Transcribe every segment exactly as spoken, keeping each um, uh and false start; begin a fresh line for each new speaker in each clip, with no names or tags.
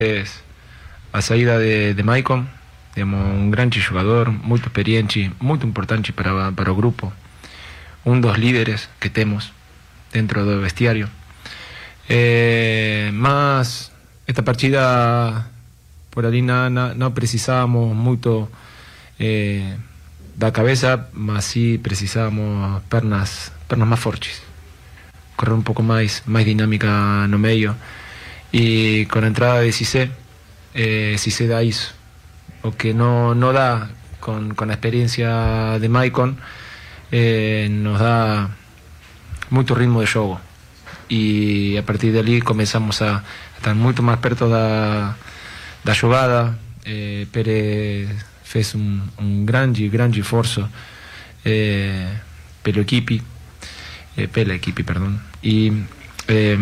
a saída de, de Maicon, digamos, um grande jogador, muito experiente, muito importante para, para o grupo, um dos líderes que temos dentro do vestiário. Eh, mas esta partida por ali não, não, não precisávamos muito eh, da cabeça, mas sim precisávamos pernas, pernas mais fortes, correr um pouco mais, mais dinâmica no meio. E com a entrada de Cissé, eh, Cissé dá isso, o que não, não dá com, com a experiência de Maicon, eh, nos dá muito ritmo de jogo. E a partir dali começamos a estar muito mais perto da, da jogada. eh, Pérez fez um, um grande, grande esforço eh, pelo equipe, eh, pela equipe, perdão, e eh,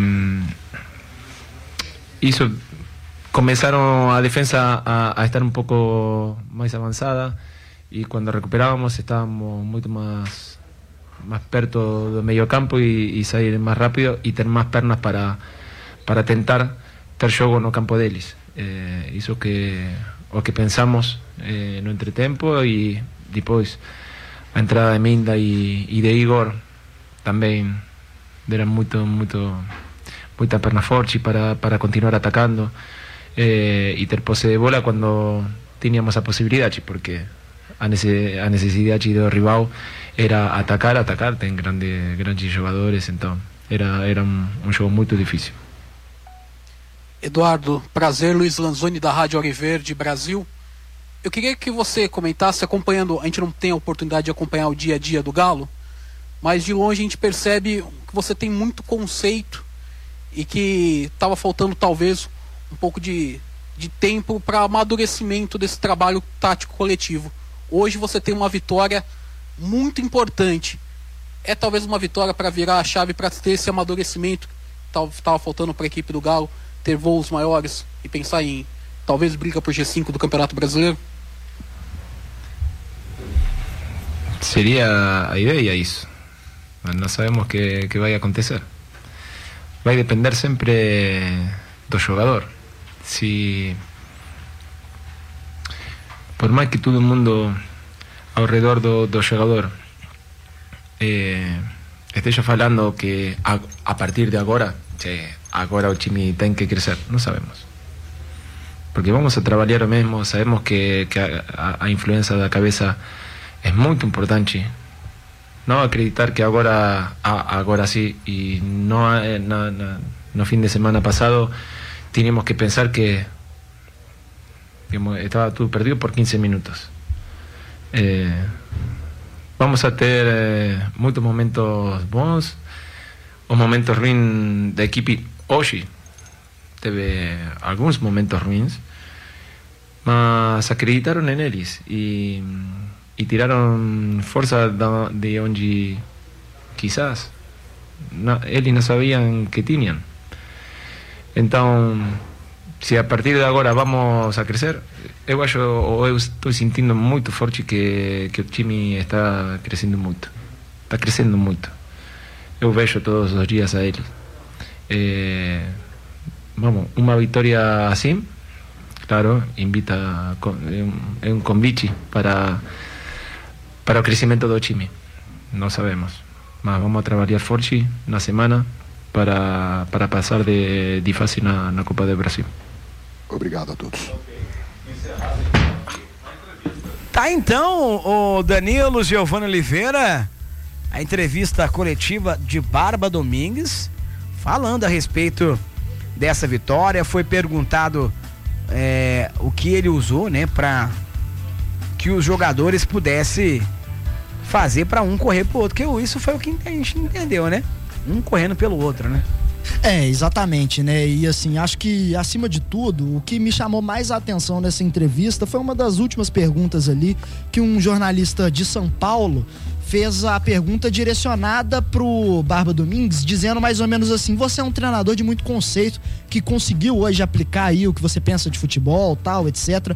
isso começaram a defesa a, a estar um pouco mais avançada, e quando recuperávamos estávamos muito mais mais perto do meio campo e, e sair mais rápido e ter mais pernas para para tentar ter jogo no campo deles. Eh, isso que o que pensamos eh, no entretempo, e depois a entrada de Minda e, e de Igor também deram muito muito muita perna forte para, para continuar atacando eh, e ter posse de bola quando tínhamos a possibilidade, porque a, nece, a necessidade do rival era atacar, atacar, tem grande, grandes jogadores, então era, era um, um jogo muito difícil.
Eduardo, prazer, Luiz Lanzoni da Rádio Auriverde Brasil. Eu queria que você comentasse, acompanhando, a gente não tem a oportunidade de acompanhar o dia a dia do Galo, mas de longe a gente percebe que você tem muito conceito e que estava faltando talvez um pouco de, de tempo para amadurecimento desse trabalho tático coletivo. Hoje você tem uma vitória muito importante. É talvez uma vitória para virar a chave, para ter esse amadurecimento que estava faltando para a equipe do Galo, ter voos maiores e pensar em talvez briga por G cinco do Campeonato Brasileiro?
Seria a ideia isso, mas não sabemos o que, que vai acontecer. Vai depender sempre do jogador. Se por mais que todo mundo ao redor do, do jogador eh, esteja falando que a, a partir de agora che, agora o time tem que crescer, não sabemos, porque vamos a trabalhar o mesmo. Sabemos que, que a, a influência da cabeça é muito importante. Não acreditar que agora agora sí, y no, no, no, no fin de semana pasado teníamos que pensar que digamos, estaba todo perdido por quince minutos. Eh, vamos a ter eh, muitos momentos bons, os momentos ruins da equipe hoje teve alguns momentos ruins, mas acreditaram neles e e tiraram força de onde quizás não, eles não sabiam que tinham. Então, se a partir de agora vamos a crescer, eu acho, ou eu estou sentindo muito forte que, que o time está crescendo muito. Está crescendo muito. Eu vejo todos os dias a ele. É, vamos, uma vitória assim, claro, invita, é um, é um convite para para o crescimento do time. Não sabemos, mas vamos a trabalhar forte na semana para, para passar de, de fase na, na Copa do Brasil.
Obrigado a todos.
Tá então, o Danilo Giovanni Oliveira, a entrevista coletiva de Barba Domingues, falando a respeito dessa vitória. Foi perguntado é, o que ele usou, né, para que os jogadores pudessem fazer para um correr pro outro, que isso foi o que a gente entendeu, né? Um correndo pelo outro, né?
É, exatamente, né? E assim, acho que acima de tudo, o que me chamou mais a atenção nessa entrevista foi uma das últimas perguntas ali, que um jornalista de São Paulo fez a pergunta direcionada pro Barba Domingues, dizendo mais ou menos assim: você é um treinador de muito conceito, que conseguiu hoje aplicar aí o que você pensa de futebol, tal, etcétera.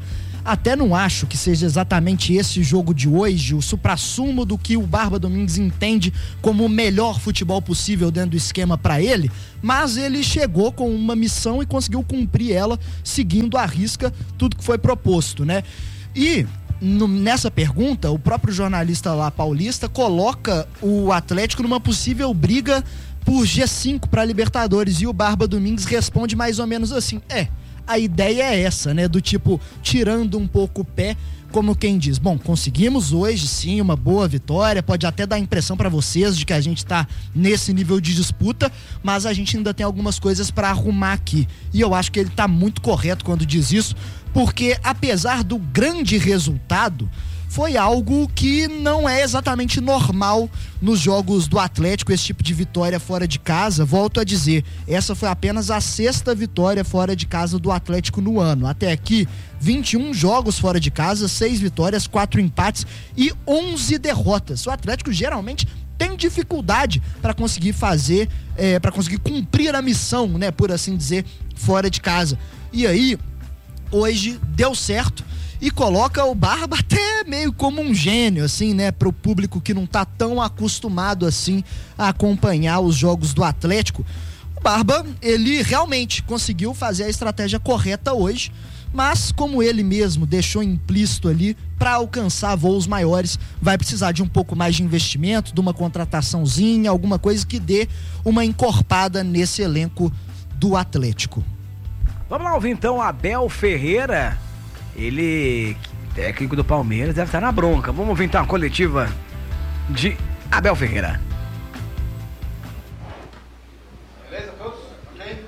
Até não acho que seja exatamente esse jogo de hoje o suprassumo do que o Barba Domingues entende como o melhor futebol possível dentro do esquema para ele, mas ele chegou com uma missão e conseguiu cumprir ela seguindo à risca tudo que foi proposto, né? E no, nessa pergunta, o próprio jornalista lá paulista coloca o Atlético numa possível briga por G cinco para Libertadores, e o Barba Domingues responde mais ou menos assim: é, a ideia é essa, né? Do tipo, tirando um pouco o pé, como quem diz, bom, conseguimos hoje sim uma boa vitória, pode até dar a impressão para vocês de que a gente tá nesse nível de disputa, mas a gente ainda tem algumas coisas para arrumar aqui. E eu acho que ele tá muito correto quando diz isso, porque apesar do grande resultado, foi algo que não é exatamente normal nos jogos do Atlético, esse tipo de vitória fora de casa. Volto a dizer, essa foi apenas a sexta vitória fora de casa do Atlético no ano. Até aqui, vinte e um jogos fora de casa, seis vitórias, quatro empates e onze derrotas. O Atlético geralmente tem dificuldade para conseguir fazer, é, para conseguir cumprir a missão, né, por assim dizer, fora de casa. E aí, hoje deu certo e coloca o Barba até meio como um gênio, assim, né, pro público que não tá tão acostumado assim a acompanhar os jogos do Atlético. O Barba, ele realmente conseguiu fazer a estratégia correta hoje, mas como ele mesmo deixou implícito ali, para alcançar voos maiores vai precisar de um pouco mais de investimento, de uma contrataçãozinha, alguma coisa que dê uma encorpada nesse elenco do Atlético.
Vamos lá ouvir então Abel Ferreira. Ele, técnico do Palmeiras, deve estar na bronca. Vamos ouvir então a coletiva de Abel Ferreira.
Beleza, todos? Ok?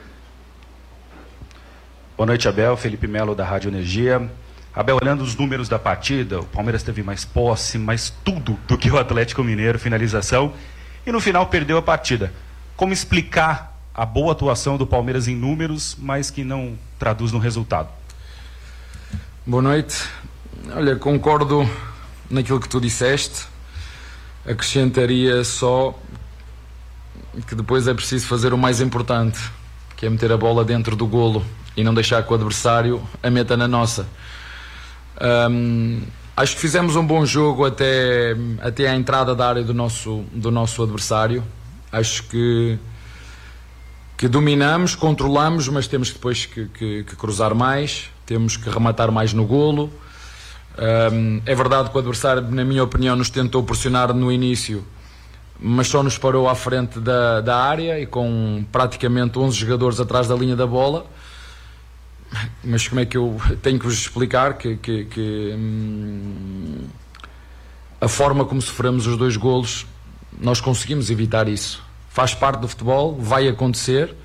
Boa noite, Abel. Felipe Melo, da Rádio Energia. Abel, olhando os números da partida, o Palmeiras teve mais posse, mais tudo do que o Atlético Mineiro, finalização, e no final perdeu a partida. Como explicar a boa atuação do Palmeiras em números, mas que não traduz no resultado?
Boa noite. Olha, concordo naquilo que tu disseste. Acrescentaria só que depois é preciso fazer o mais importante, que é meter a bola dentro do golo e não deixar que o adversário a meta na nossa. Um, acho que fizemos um bom jogo até, até à entrada da área do nosso, do nosso adversário. Acho que que dominamos, controlamos, mas temos depois que, que, que cruzar mais, temos que rematar mais no golo. Um, é verdade que o adversário, na minha opinião, nos tentou pressionar no início, mas só nos parou à frente da, da área e com praticamente onze jogadores atrás da linha da bola. Mas como é que eu tenho que vos explicar que, que, que hum, a forma como sofremos os dois golos, nós conseguimos evitar isso. Faz parte do futebol, vai acontecer.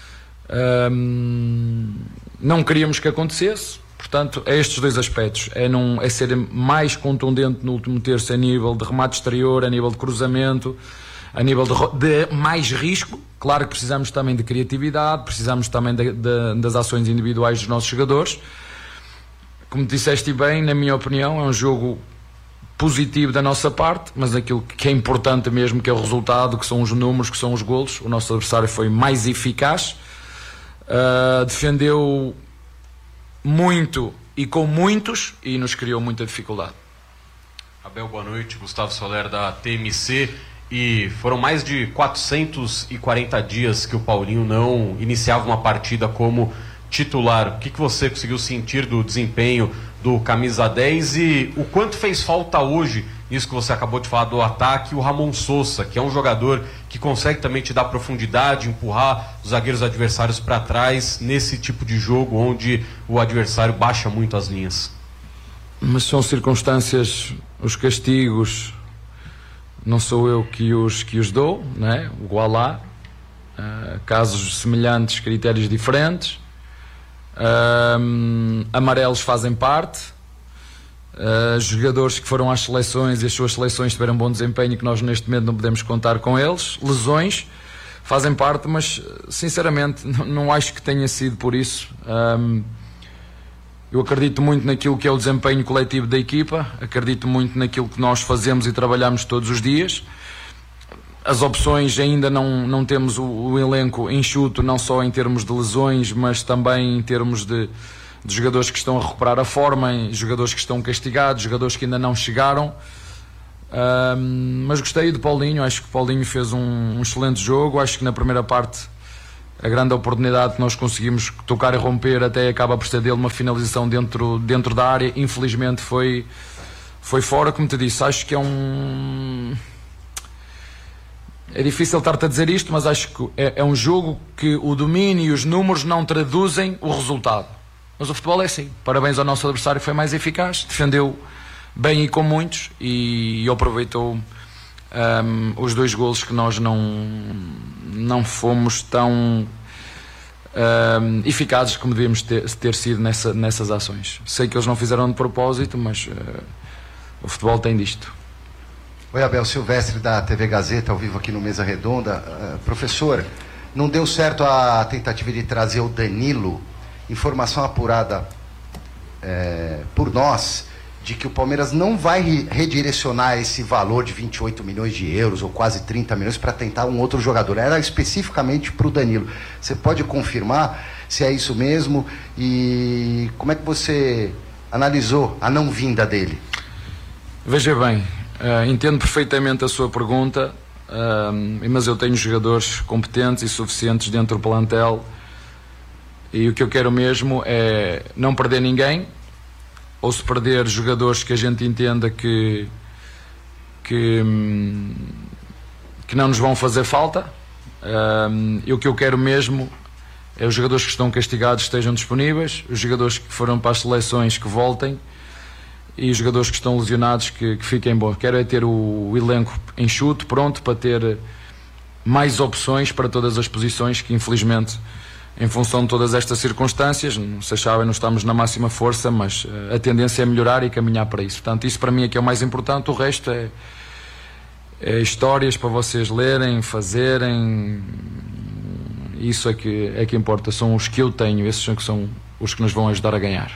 Hum, não queríamos que acontecesse. Portanto, é estes dois aspectos. É, não, é ser mais contundente no último terço a nível de remate exterior, a nível de cruzamento, a nível de, de mais risco. Claro que precisamos também de criatividade, precisamos também de, de, das ações individuais dos nossos jogadores. Como disseste bem, na minha opinião, é um jogo positivo da nossa parte, mas aquilo que é importante mesmo, que é o resultado, que são os números, que são os golos. O nosso adversário foi mais eficaz, uh, defendeu muito e com muitos e nos criou muita dificuldade.
Abel, boa noite. Gustavo Soler, da T M C. E foram mais de quatrocentos e quarenta dias que o Paulinho não iniciava uma partida como titular. O que, que você conseguiu sentir do desempenho do camisa dez e o quanto fez falta hoje, isso que você acabou de falar do ataque, o Ramon Sousa, que é um jogador que consegue também te dar profundidade, empurrar os zagueiros adversários para trás nesse tipo de jogo onde o adversário baixa muito as linhas?
Mas são circunstâncias, os castigos, não sou eu que os, que os dou, né? Igual lá, uh, casos semelhantes, critérios diferentes. Um, amarelos fazem parte, uh, jogadores que foram às seleções e as suas seleções tiveram bom desempenho, que nós neste momento não podemos contar com eles. Lesões fazem parte, mas sinceramente não, não acho que tenha sido por isso. um, eu acredito muito naquilo que é o desempenho coletivo da equipa, acredito muito naquilo que nós fazemos e trabalhamos todos os dias. As opções ainda não, não temos o, o elenco enxuto, não só em termos de lesões, mas também em termos de, de jogadores que estão a recuperar a forma, em jogadores que estão castigados, jogadores que ainda não chegaram. Um, mas gostei do Paulinho, acho que o Paulinho fez um, um excelente jogo. Acho que na primeira parte a grande oportunidade que nós conseguimos tocar e romper até acaba por ser dele uma finalização dentro, dentro da área. Infelizmente foi, foi fora, como te disse. Acho que é um... É difícil estar-te a dizer isto, mas acho que é, é um jogo que o domínio e os números não traduzem o resultado. Mas o futebol é assim. Parabéns ao nosso adversário, foi mais eficaz, defendeu bem e com muitos, e, e aproveitou um, os dois golos que nós não, não fomos tão um, eficazes como devíamos ter, ter sido nessa, nessas ações. Sei que eles não fizeram de propósito, mas uh, o futebol tem disto.
Oi, Abel, Silvestre da T V Gazeta, ao vivo aqui no Mesa Redonda. Uh, professor, não deu certo a tentativa de trazer o Danilo, informação apurada é, por nós, de que o Palmeiras não vai redirecionar esse valor de vinte e oito milhões de euros ou quase trinta milhões para tentar um outro jogador. Era especificamente para o Danilo. Você pode confirmar se é isso mesmo e como é que você analisou a não vinda dele?
Veja bem, uh, entendo perfeitamente a sua pergunta, uh, mas eu tenho jogadores competentes e suficientes dentro do plantel e o que eu quero mesmo é não perder ninguém, ou se perder jogadores que a gente entenda que, que, que não nos vão fazer falta. Um, e o que eu quero mesmo é os jogadores que estão castigados estejam disponíveis, os jogadores que foram para as seleções que voltem e os jogadores que estão lesionados que, que fiquem bons. Quero é ter o, o elenco enxuto, pronto, para ter mais opções para todas as posições que infelizmente, em função de todas estas circunstâncias, não se sabem, não estamos na máxima força, mas uh, a tendência é melhorar e caminhar para isso. Portanto, isso para mim é que é o mais importante. O resto é, é histórias para vocês lerem, fazerem. Isso é que, é que importa. São os que eu tenho, esses são, que são os que nos vão ajudar a ganhar.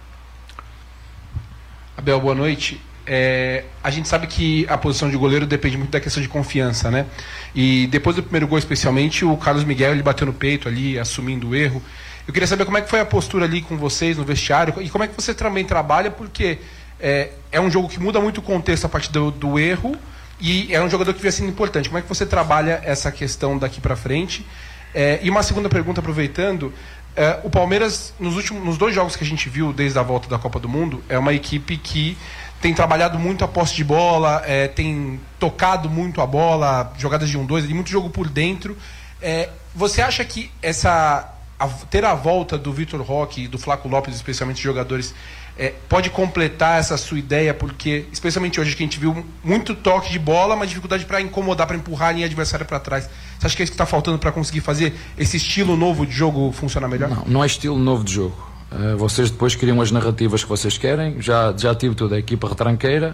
Abel, boa noite. É, a gente sabe que a posição de goleiro depende muito da questão de confiança, né? E depois do primeiro gol, especialmente, o Carlos Miguel ele bateu no peito ali, assumindo o erro. Eu queria saber como é que foi a postura ali com vocês no vestiário e como é que você também trabalha, porque é, é um jogo que muda muito o contexto a partir do, do erro e é um jogador que vem sendo importante. Como é que você trabalha essa questão daqui para frente? É, e uma segunda pergunta, aproveitando, é, o Palmeiras, nos, últimos, nos dois jogos que a gente viu desde a volta da Copa do Mundo, é uma equipe que tem trabalhado muito a posse de bola, é, tem tocado muito a bola, jogadas de um dois, muito jogo por dentro. É, você acha que essa, a, ter a volta do Vitor Roque e do Flaco Lopes, especialmente jogadores, é, pode completar essa sua ideia? Porque, especialmente hoje, que a gente viu muito toque de bola, mas dificuldade para incomodar, para empurrar a linha adversária para trás. Você acha que é isso que está faltando para conseguir fazer esse estilo novo de jogo funcionar melhor?
Não, não é estilo novo de jogo. Uh, vocês depois criam as narrativas que vocês querem. Já, já tive toda a equipa retranqueira,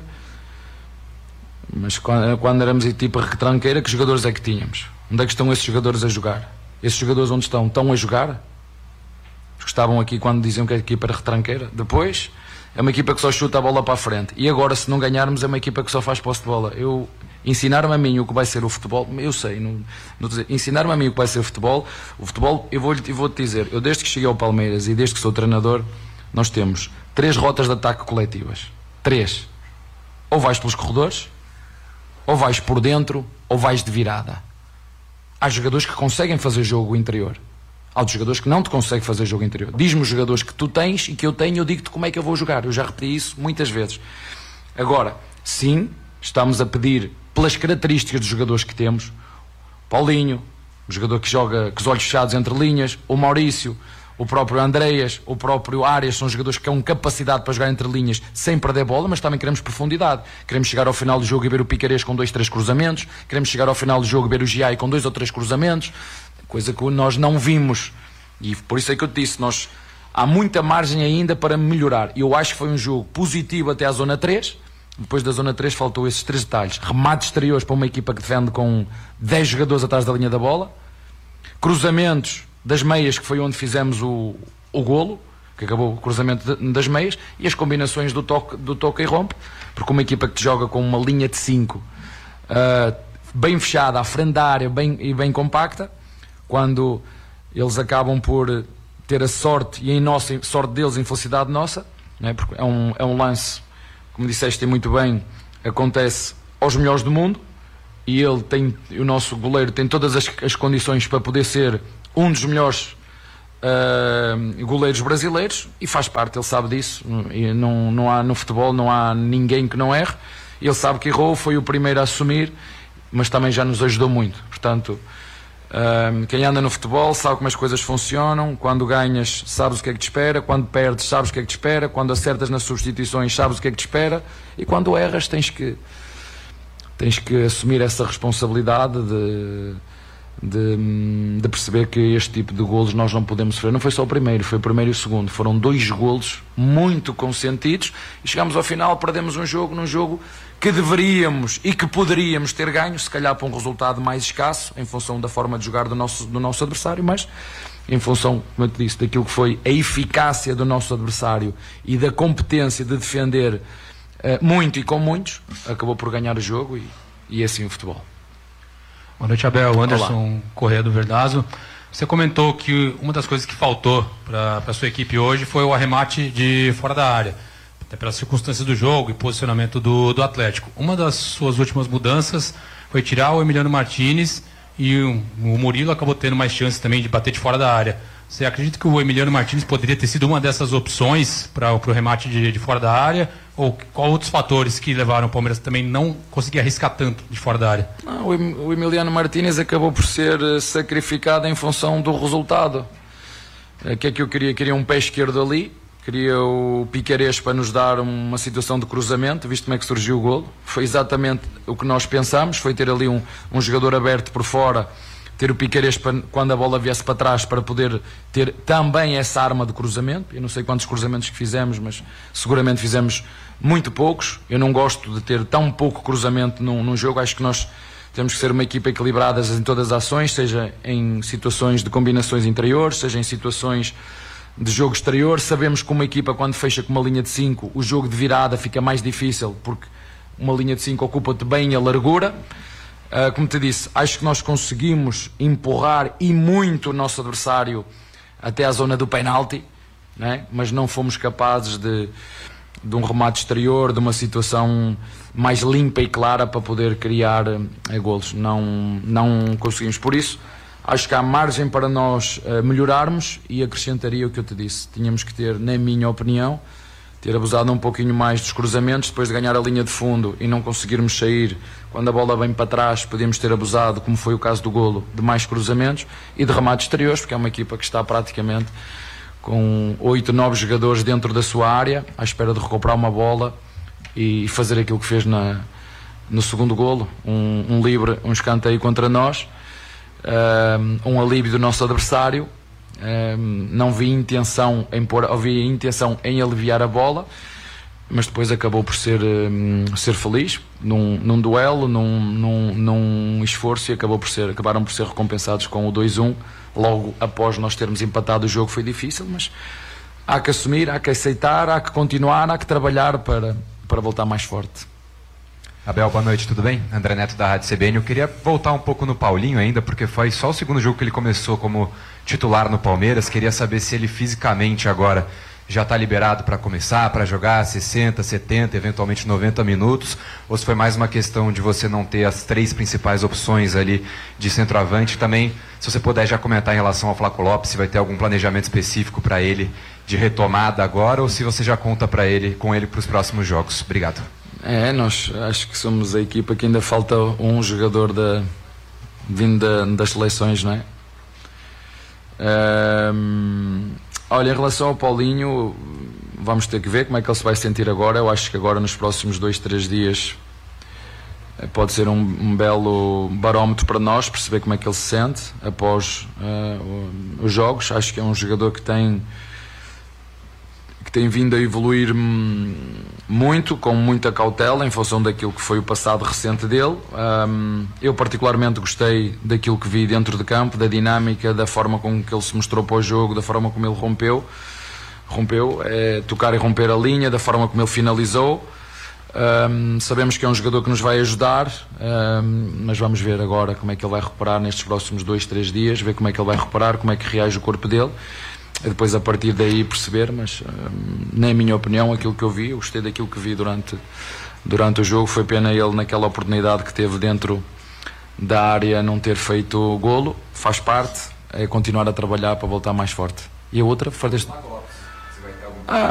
mas quando, quando éramos a equipa retranqueira, que jogadores é que tínhamos? Onde é que estão esses jogadores a jogar? Esses jogadores onde estão? Estão a jogar? Os que estavam aqui quando diziam que a equipa era retranqueira. Depois é uma equipa que só chuta a bola para a frente, e agora, se não ganharmos, é uma equipa que só faz posse de bola. Eu ensinaram-me a mim o que vai ser o futebol, eu sei, não, não dizer, ensinaram-me a mim o que vai ser o futebol. O futebol, eu vou-te eu vou dizer, eu desde que cheguei ao Palmeiras e desde que sou treinador, nós temos três rotas de ataque coletivas. Três. Ou vais pelos corredores, ou vais por dentro, ou vais de virada. Há jogadores que conseguem fazer jogo interior. Há outros jogadores que não te conseguem fazer jogo interior. Diz-me os jogadores que tu tens e que eu tenho, eu digo-te como é que eu vou jogar. Eu já repeti isso muitas vezes. Agora, sim, estamos a pedir, pelas características dos jogadores que temos, Paulinho, o jogador que joga com os olhos fechados entre linhas, o Maurício, o próprio Andreas, o próprio Arias, são jogadores que têm capacidade para jogar entre linhas sem perder bola, mas também queremos profundidade. Queremos chegar ao final do jogo e ver o Piquerez com dois, três cruzamentos, queremos chegar ao final do jogo e ver o Giai com dois ou três cruzamentos, coisa que nós não vimos, e por isso é que eu te disse, nós, há muita margem ainda para melhorar. Eu acho que foi um jogo positivo até à zona três. Depois da zona três faltou esses três detalhes: remates exteriores para uma equipa que defende com dez jogadores atrás da linha da bola, cruzamentos das meias, que foi onde fizemos o, o golo, que acabou o cruzamento de, das meias, e as combinações do toque, do toque e rompe, porque uma equipa que te joga com uma linha de cinco uh, bem fechada, à frente da área, bem, e bem compacta, quando eles acabam por ter a sorte, e em nossa sorte deles, infelicidade nossa, não é? Porque é um, é um lance, como disseste muito bem, acontece aos melhores do mundo, e ele tem, o nosso goleiro tem todas as, as condições para poder ser um dos melhores uh, goleiros brasileiros, e faz parte, ele sabe disso, e não, não há, no futebol não há ninguém que não erre, ele sabe que errou, foi o primeiro a assumir, mas também já nos ajudou muito. Portanto, uh, quem anda no futebol sabe como as coisas funcionam. Quando ganhas, sabes o que é que te espera. Quando perdes, sabes o que é que te espera. Quando acertas nas substituições, sabes o que é que te espera. E quando erras, tens que tens que assumir essa responsabilidade de, de, de perceber que este tipo de golos nós não podemos sofrer. Não foi só o primeiro, foi o primeiro e o segundo. Foram dois golos muito consentidos, e chegámos ao final, perdemos um jogo num jogo que deveríamos e que poderíamos ter ganho, se calhar para um resultado mais escasso, em função da forma de jogar do nosso, do nosso adversário, mas em função, como eu te disse, daquilo que foi a eficácia do nosso adversário e da competência de defender uh, muito e com muitos, acabou por ganhar o jogo, e, e assim o futebol.
Boa noite, Abel. Anderson Correia do Verdazo. Você comentou que uma das coisas que faltou para a sua equipe hoje foi o arremate de fora da área, até pelas circunstâncias do jogo e posicionamento do, do Atlético. Uma das suas últimas mudanças foi tirar o Emiliano Martínez, e o, o Murilo acabou tendo mais chances também de bater de fora da área. Você acredita que o Emiliano Martínez poderia ter sido uma dessas opções para o remate de, de fora da área? Ou qual outros fatores que levaram o Palmeiras também não conseguir arriscar tanto de fora da área?
Não, o Emiliano Martínez acabou por ser sacrificado em função do resultado. O que é que eu queria? Queria um pé esquerdo ali, queria o Piquerez para nos dar uma situação de cruzamento, visto como é que surgiu o golo. Foi exatamente o que nós pensámos, foi ter ali um, um jogador aberto por fora, ter o Piquerez para, quando a bola viesse para trás, para poder ter também essa arma de cruzamento. Eu não sei quantos cruzamentos que fizemos, mas seguramente fizemos muito poucos. Eu não gosto de ter tão pouco cruzamento num, num jogo. Acho que nós temos que ser uma equipa equilibrada em todas as ações, seja em situações de combinações interiores, seja em situações de jogo exterior. Sabemos que uma equipa, quando fecha com uma linha de cinco, o jogo de virada fica mais difícil, porque uma linha de cinco ocupa-te bem a largura. Uh, como te disse, acho que nós conseguimos empurrar e muito o nosso adversário até à zona do penalti, né? Mas não fomos capazes de, de um remate exterior, de uma situação mais limpa e clara para poder criar uh, golos. Não, não conseguimos. Por isso, acho que há margem para nós uh, melhorarmos, e acrescentaria o que eu te disse. Tínhamos que ter, na minha opinião, ter abusado um pouquinho mais dos cruzamentos, depois de ganhar a linha de fundo e não conseguirmos sair quando a bola vem para trás. Podíamos ter abusado, como foi o caso do golo, de mais cruzamentos e de remates exteriores, porque é uma equipa que está praticamente com oito, nove jogadores dentro da sua área, à espera de recuperar uma bola e fazer aquilo que fez na, no segundo golo, um, um livre, um escanteio contra nós, um alívio do nosso adversário. Um, não vi intenção em pôr, havia intenção em aliviar a bola, mas depois acabou por ser, um, ser feliz num, num duelo, num, num, num esforço, e acabou por ser, acabaram por ser recompensados com o dois a um logo após nós termos empatado. O jogo foi difícil, mas há que assumir, há que aceitar, há que continuar, há que trabalhar para, para voltar mais forte.
Abel, boa noite, tudo bem? André Neto da Rádio C B N. Eu queria voltar um pouco no Paulinho ainda, porque foi só o segundo jogo que ele começou como titular no Palmeiras. Queria saber se ele fisicamente agora já está liberado para começar, para jogar sessenta, setenta, eventualmente noventa minutos, ou se foi mais uma questão de você não ter as três principais opções ali de centroavante. Também, se você puder já comentar em relação ao Flaco Lopes, se vai ter algum planejamento específico para ele de retomada agora, ou se você já conta para ele, com ele para os próximos jogos. Obrigado.
É, nós acho que somos a equipa que ainda falta um jogador da, vindo da, das seleções, não é? Um, olha, em relação ao Paulinho, vamos ter que ver como é que ele se vai sentir agora. Eu acho que agora, nos próximos dois, três dias, pode ser um, um belo barómetro para nós, perceber como é que ele se sente após uh, os jogos. Acho que é um jogador que tem que tem vindo a evoluir muito, com muita cautela, em função daquilo que foi o passado recente dele. Um, eu particularmente gostei daquilo que vi dentro de campo, da dinâmica, da forma como que ele se mostrou para o jogo, da forma como ele rompeu, rompeu, é, tocar e romper a linha, da forma como ele finalizou. Um, sabemos que é um jogador que nos vai ajudar, um, mas vamos ver agora como é que ele vai recuperar nestes próximos dois, três dias, ver como é que ele vai recuperar, como é que reage o corpo dele. e depois a partir daí perceber, mas hum, na minha opinião, aquilo que eu vi, eu gostei daquilo que vi durante, durante o jogo. Foi pena ele naquela oportunidade que teve dentro da área não ter feito o golo, faz parte, é continuar a trabalhar para voltar mais forte. E a outra foi deste... ah,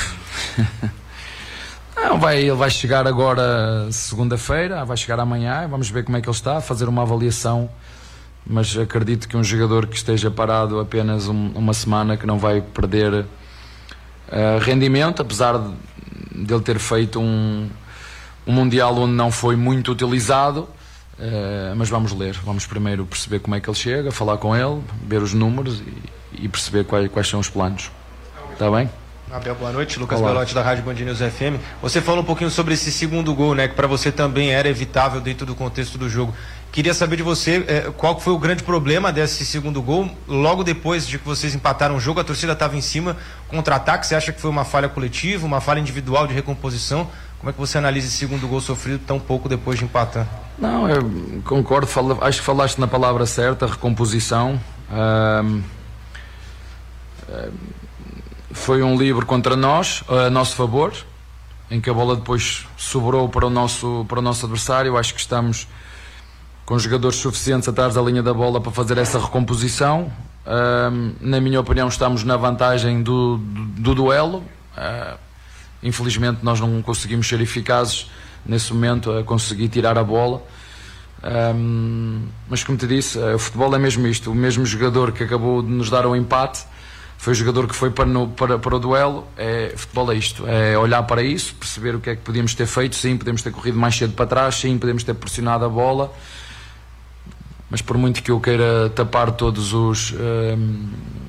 não, vai, ele vai chegar agora segunda-feira, vai chegar amanhã, vamos ver como é que ele está, fazer uma avaliação, mas acredito que um jogador que esteja parado apenas um, uma semana, que não vai perder uh, rendimento, apesar de, de ele ter feito um, um Mundial onde não foi muito utilizado, uh, mas vamos ler, vamos primeiro perceber como é que ele chega, falar com ele, ver os números e, e perceber quais, quais são os planos. Está bem?
Abel, boa noite. Lucas
Olá.
Belotti da Rádio Band News F M. Você falou um pouquinho sobre esse segundo gol, né? Que para você também era evitável dentro do contexto do jogo. Queria saber de você eh, qual foi o grande problema desse segundo gol. Logo depois de que vocês empataram o jogo, a torcida estava em cima, contra-ataque. Você acha que foi uma falha coletiva, uma falha individual de recomposição? Como é que você analisa esse segundo gol sofrido tão pouco depois de empatar?
Não, eu concordo, fala, acho que falaste na palavra certa, recomposição. Um, um, foi um livre contra nós, a nosso favor, em que a bola depois sobrou para o nosso, para o nosso adversário. Acho que estamos com jogadores suficientes atrás da linha da bola para fazer essa recomposição. Um, na minha opinião, estamos na vantagem do, do, do duelo. Uh, infelizmente nós não conseguimos ser eficazes nesse momento a conseguir tirar a bola. Um, mas como te disse, o futebol é mesmo isto. O mesmo jogador que acabou de nos dar o empate foi o jogador que foi para, no, para, para o duelo. É, futebol é isto, é olhar para isso, perceber o que é que podíamos ter feito. Sim, podemos ter corrido mais cedo para trás, sim, podemos ter pressionado a bola, mas por muito que eu queira tapar todos os um,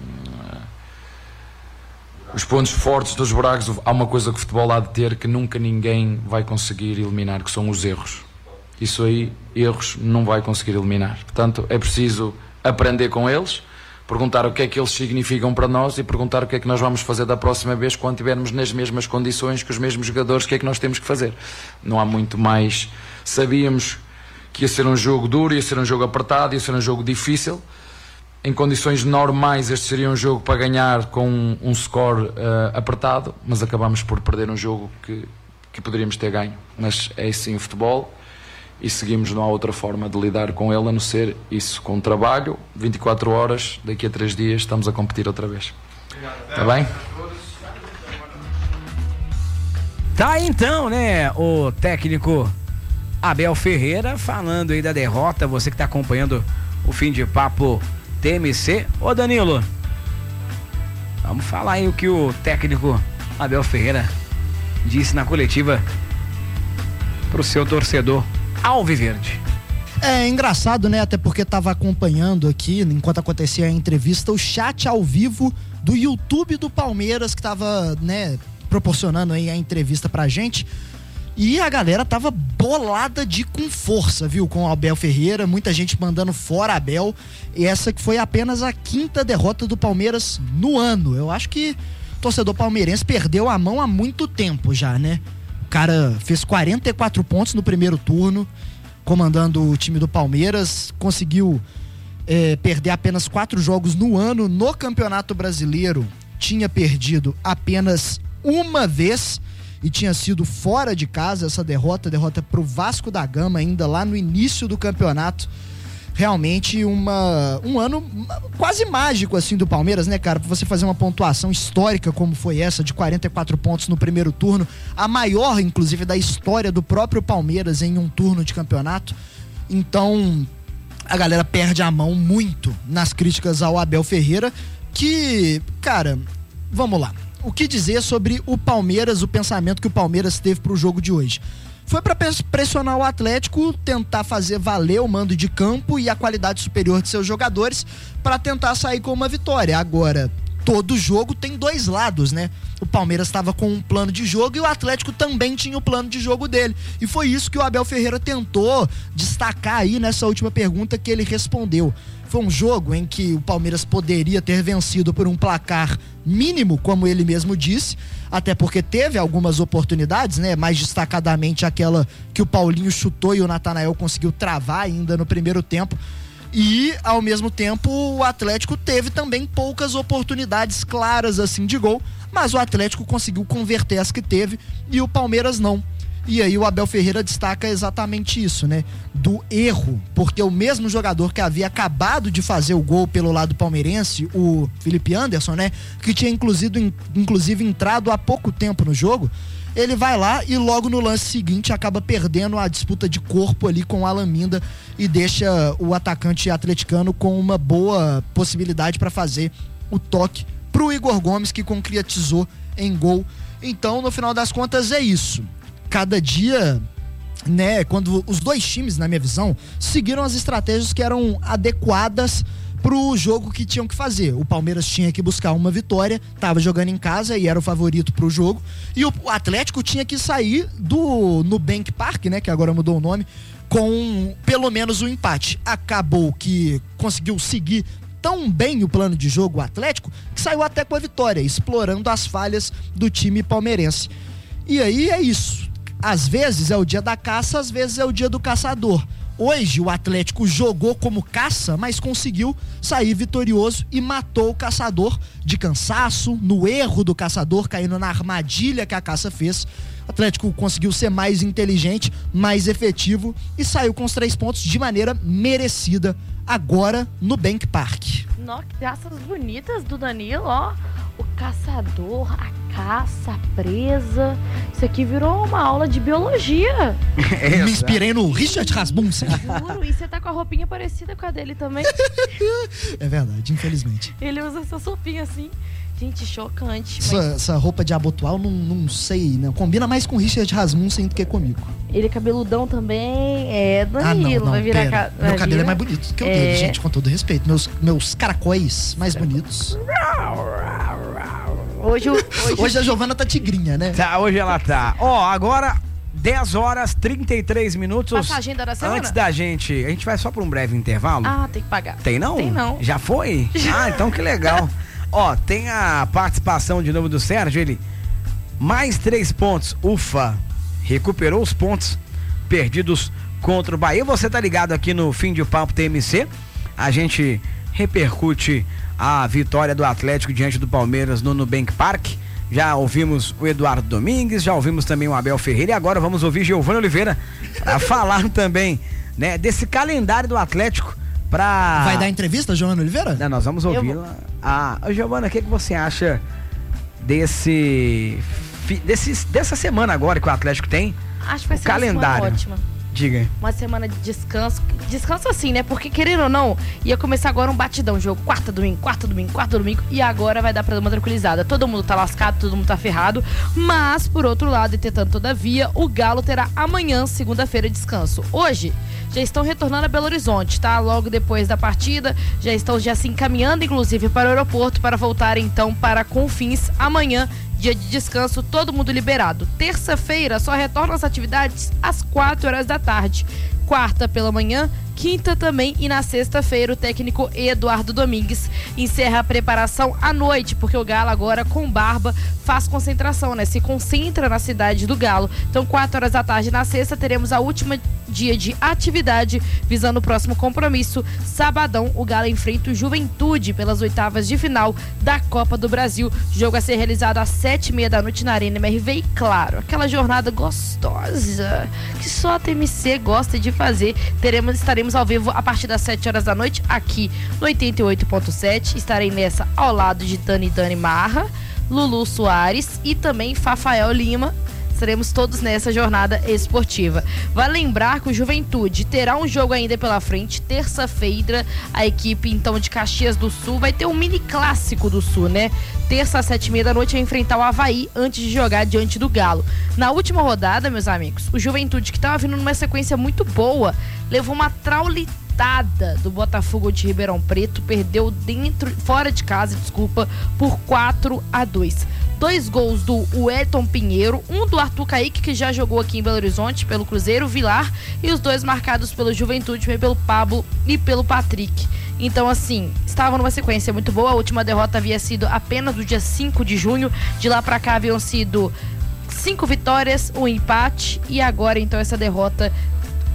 os pontos fortes dos buracos, há uma coisa que o futebol há de ter que nunca ninguém vai conseguir eliminar, que são os erros. Isso aí, erros, não vai conseguir eliminar. Portanto, é preciso aprender com eles, perguntar o que é que eles significam para nós e perguntar o que é que nós vamos fazer da próxima vez quando estivermos nas mesmas condições que os mesmos jogadores, o que é que nós temos que fazer. Não há muito mais. Sabíamos que ia ser um jogo duro, ia ser um jogo apertado, ia ser um jogo difícil. Em condições normais este seria um jogo para ganhar com um, um score uh, apertado, mas acabamos por perder um jogo que, que poderíamos ter ganho. Mas é assim o futebol e seguimos, não há outra forma de lidar com ele a não ser isso, com trabalho, vinte e quatro horas, daqui a três dias estamos a competir outra vez. Está bem?
Tá então, né, o técnico Abel Ferreira falando aí da derrota, você que tá acompanhando o Fim de Papo T M C. Ô Danilo, vamos falar aí o que o técnico Abel Ferreira disse na coletiva pro seu torcedor alviverde.
É engraçado, né? Até porque tava acompanhando aqui, enquanto acontecia a entrevista, o chat ao vivo do YouTube do Palmeiras, que tava, né, proporcionando aí a entrevista pra gente. E a galera tava bolada de com força, viu? Com o Abel Ferreira, muita gente mandando fora Abel. E essa que foi apenas a quinta derrota do Palmeiras no ano. Eu acho que o torcedor palmeirense perdeu a mão há muito tempo já, né? O cara fez quarenta e quatro pontos no primeiro turno, comandando o time do Palmeiras. Conseguiu é, perder apenas quatro jogos no ano. No Campeonato Brasileiro, tinha perdido apenas uma vez. E tinha sido fora de casa essa derrota, derrota pro Vasco da Gama, ainda lá no início do campeonato. Realmente uma, um ano quase mágico assim do Palmeiras, né, cara? Pra você fazer uma pontuação histórica como foi essa, de quarenta e quatro pontos no primeiro turno, a maior, inclusive, da história do próprio Palmeiras em um turno de campeonato. Então, a galera perde a mão muito nas críticas ao Abel Ferreira, que, cara, vamos lá. O que dizer sobre o Palmeiras, o pensamento que o Palmeiras teve pro jogo de hoje? Foi para pressionar o Atlético, tentar fazer valer o mando de campo e a qualidade superior de seus jogadores para tentar sair com uma vitória. Agora, todo jogo tem dois lados, né? O Palmeiras estava com um plano de jogo e o Atlético também tinha o plano de jogo dele. E foi isso que o Abel Ferreira tentou destacar aí nessa última pergunta que ele respondeu. Foi um jogo em que o Palmeiras poderia ter vencido por um placar mínimo, como ele mesmo disse, até porque teve algumas oportunidades, né? Mais destacadamente aquela que o Paulinho chutou e o Natanael conseguiu travar ainda no primeiro tempo. E, ao mesmo tempo, o Atlético teve também poucas oportunidades claras assim de gol, mas o Atlético conseguiu converter as que teve e o Palmeiras não. E aí o Abel Ferreira destaca exatamente isso, né? Do erro, porque o mesmo jogador que havia acabado de fazer o gol pelo lado palmeirense, o Felipe Anderson, né? Que tinha inclusive, inclusive entrado há pouco tempo no jogo, ele vai lá e logo no lance seguinte acaba perdendo a disputa de corpo ali com o Alan Minda e deixa o atacante atleticano com uma boa possibilidade para fazer o toque pro Igor Gomes, que concretizou em gol. Então, no final das contas, é isso. Cada dia, né, quando os dois times, na minha visão, seguiram as estratégias que eram adequadas pro jogo que tinham que fazer. O Palmeiras tinha que buscar uma vitória, tava jogando em casa e era o favorito pro jogo, e o Atlético tinha que sair do Nubank Park, né, que agora mudou o nome, com pelo menos um empate. Acabou que conseguiu seguir tão bem o plano de jogo o Atlético, que saiu até com a vitória, explorando as falhas do time palmeirense. E aí é isso. Às vezes é o dia da caça, às vezes é o dia do caçador. Hoje o Atlético jogou como caça, mas conseguiu sair vitorioso e matou o caçador de cansaço, no erro do caçador, caindo na armadilha que a caça fez. O Atlético conseguiu ser mais inteligente, mais efetivo e saiu com os três pontos de maneira merecida agora no Bank Park.
Nossa, que graças bonitas do Danilo, ó. O caçador, a caça, a presa. Isso aqui virou uma aula de biologia.
Me inspirei no Richard Rasmussen.
Juro, e você tá com a roupinha parecida com a dele também.
É verdade, infelizmente.
Ele usa essa roupinha assim. Gente, chocante.
Essa,
mas...
essa roupa de abotoal, não, não sei, né? Combina mais com o Richard Rasmussen do que comigo.
Ele é cabeludão também, é Danilo,
ah, não, não,
vai virar...
Ca... Meu
vai
cabelo
virar...
é mais bonito do que o
é...
dele, gente, com todo respeito. Meus, meus caracóis mais bonitos.
Hoje, hoje...
hoje a Giovana tá tigrinha, né?
Tá, hoje ela tá. Ó, agora dez horas e trinta e três minutos.
Passa a agenda da semana?
Antes da gente, a gente vai só por um breve intervalo.
Ah, tem que pagar.
Tem não?
Tem não.
Já foi? Ah, então que legal. Ó, tem a participação de novo do Sérgio, ele mais três pontos, ufa, recuperou os pontos perdidos contra o Bahia. Você tá ligado aqui no Fim de Papo T M C, a gente repercute a vitória do Atlético diante do Palmeiras no Nubank Park. Já ouvimos o Eduardo Domingues, já ouvimos também o Abel Ferreira e agora vamos ouvir Giovana Oliveira para falar também, né, desse calendário do Atlético. Pra...
Vai dar entrevista, Giovana Oliveira?
Não, nós vamos ouvi-la. Ah, Giovana, o que, que você acha desse, desse dessa semana agora que o Atlético tem?
Acho que vai
o
ser
calendário.
Uma semana ótima.
Diga.
Uma semana de descanso. Descanso assim, né? Porque, querendo ou não, ia começar agora um batidão. Jogo quarta, domingo, quarta, domingo, quarta, domingo. E agora vai dar pra dar uma tranquilizada. Todo mundo tá lascado, todo mundo tá ferrado. Mas, por outro lado, e tentando todavia, o Galo terá amanhã, segunda-feira, descanso. Hoje, já estão retornando a Belo Horizonte, tá? Logo depois da partida, já estão já se encaminhando, inclusive, para o aeroporto para voltar, então, para Confins amanhã. Dia de descanso, todo mundo liberado. Terça-feira só retornam as atividades às quatro horas da tarde. Quarta pela manhã, quinta também e na sexta-feira o técnico Eduardo Domingues encerra a preparação à noite, porque o Galo agora com Barba faz concentração, né? Se concentra na cidade do Galo. Então, quatro horas da tarde na sexta teremos a última dia de atividade visando o próximo compromisso. Sabadão, o Galo enfrenta o Juventude pelas oitavas de final da Copa do Brasil. Jogo a ser realizado às sete e meia da noite na Arena M R V e, claro, aquela jornada gostosa que só a T M C gosta de fazer. Teremos, estaremos ao vivo a partir das sete horas da noite aqui no oitenta e oito ponto sete. Estarei nessa ao lado de Dani Dani Marra, Lulu Soares e também Fafael Lima. Estaremos todos nessa jornada esportiva. Vale lembrar que o Juventude terá um jogo ainda pela frente. Terça-feira, a equipe então de Caxias do Sul vai ter um mini clássico do Sul, né? Terça às sete e meia da noite vai enfrentar o Avaí antes de jogar diante do Galo. Na última rodada, meus amigos, o Juventude, que estava vindo numa sequência muito boa, levou uma traulitada do Botafogo de Ribeirão Preto, perdeu dentro, fora de casa, desculpa, por quatro a dois. Dois gols do Wellington Pinheiro, um do Arthur Kaique, que já jogou aqui em Belo Horizonte pelo Cruzeiro, Vilar, e os dois marcados pelo Juventude, pelo Pablo e pelo Patrick. Então, assim, estavam numa sequência muito boa. A última derrota havia sido apenas no dia cinco de junho. De lá pra cá haviam sido cinco vitórias, um empate, e agora então essa derrota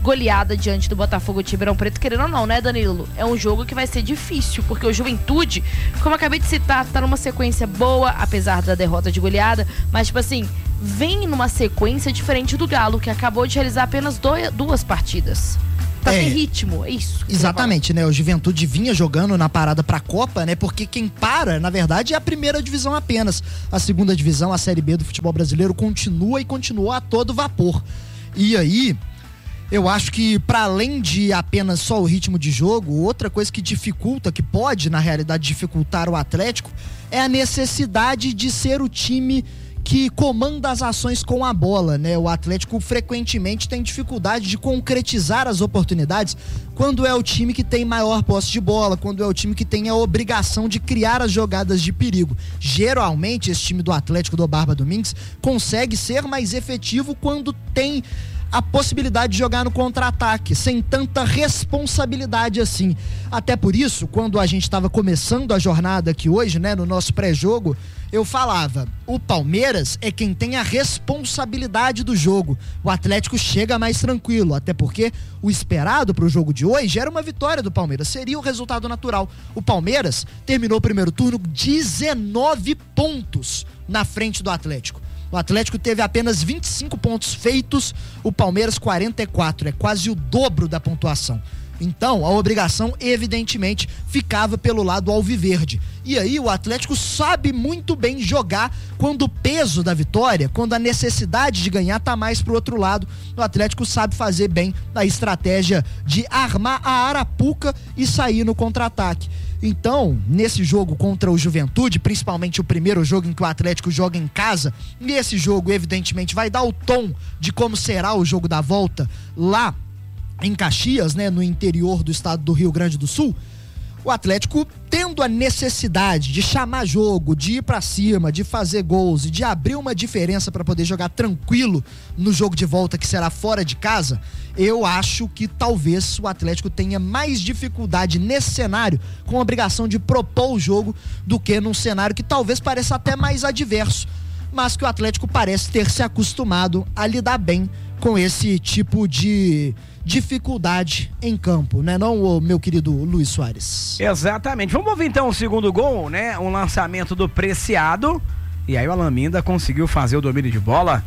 goleada diante do Botafogo de Ribeirão Preto, querendo ou não, né, Danilo? É um jogo que vai ser difícil, porque o Juventude, como eu acabei de citar, tá numa sequência boa, apesar da derrota de goleada, mas, tipo assim, vem numa sequência diferente do Galo, que acabou de realizar apenas dois, duas partidas. Tá
É.
sem ritmo, é isso. que
Exatamente, né? O Juventude vinha jogando na parada pra Copa, né? Porque quem para, na verdade, é a primeira divisão apenas. A segunda divisão, a Série B do futebol brasileiro, continua e continua a todo vapor. E aí, eu acho que para além de apenas só o ritmo de jogo, outra coisa que dificulta, que pode, na realidade, dificultar o Atlético, é a necessidade de ser o time que comanda as ações com a bola, né? O Atlético frequentemente tem dificuldade de concretizar as oportunidades quando é o time que tem maior posse de bola, quando é o time que tem a obrigação de criar as jogadas de perigo. Geralmente, esse time do Atlético do Barba Domingues consegue ser mais efetivo quando tem a possibilidade de jogar no contra-ataque, sem tanta responsabilidade assim. Até por isso, quando a gente estava começando a jornada aqui hoje, né, no nosso pré-jogo, eu falava, o Palmeiras é quem tem a responsabilidade do jogo. O Atlético chega mais tranquilo, até porque o esperado para o jogo de hoje era uma vitória do Palmeiras, seria o resultado natural. O Palmeiras terminou o primeiro turno dezenove pontos na frente do Atlético. O Atlético teve apenas vinte e cinco pontos feitos, o Palmeiras quarenta e quatro, é quase o dobro da pontuação. Então, a obrigação, evidentemente, ficava pelo lado alviverde. E aí, o Atlético sabe muito bem jogar quando o peso da vitória, quando a necessidade de ganhar tá mais pro outro lado. O Atlético sabe fazer bem a estratégia de armar a arapuca e sair no contra-ataque. Então, nesse jogo contra o Juventude, principalmente o primeiro jogo em que o Atlético joga em casa, e esse jogo, evidentemente, vai dar o tom de como será o jogo da volta lá em Caxias, né, no interior do estado do Rio Grande do Sul, o Atlético tendo a necessidade de chamar jogo, de ir pra cima, de fazer gols e de abrir uma diferença para poder jogar tranquilo no jogo de volta que será fora de casa, eu acho que talvez o Atlético tenha mais dificuldade nesse cenário, com a obrigação de propor o jogo, do que num cenário que talvez pareça até mais adverso, mas que o Atlético parece ter se acostumado a lidar bem com esse tipo de dificuldade em campo, né, não, meu querido Luiz Soares?
Exatamente. Vamos ouvir então o segundo gol, né? Um lançamento do Preciado. E aí o Alaminda conseguiu fazer o domínio de bola.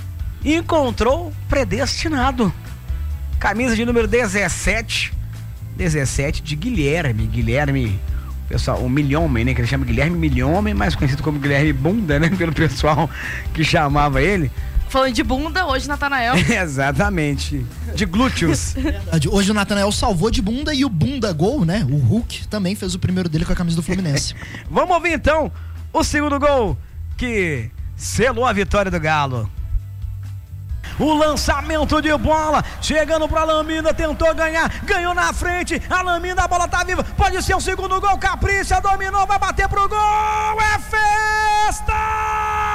Encontrou predestinado. Camisa de número dezessete. dezessete de Guilherme. Guilherme, pessoal, o Milhomem, né? Que ele chama Guilherme Milhomem, mais conhecido como Guilherme Bunda, né? Pelo pessoal que chamava ele.
Falando de bunda, hoje Natanael.
Exatamente. De glúteos.
Verdade. Hoje o Natanael salvou de bunda e o Bunda Gol, né? O Hulk também fez o primeiro dele com a camisa do Fluminense.
Vamos ouvir então o segundo gol que selou a vitória do Galo. O lançamento de bola, chegando pra Alaminda, tentou ganhar, ganhou na frente, Alaminda, a bola tá viva, pode ser o segundo gol, Capricha, dominou, vai bater pro gol, é festa!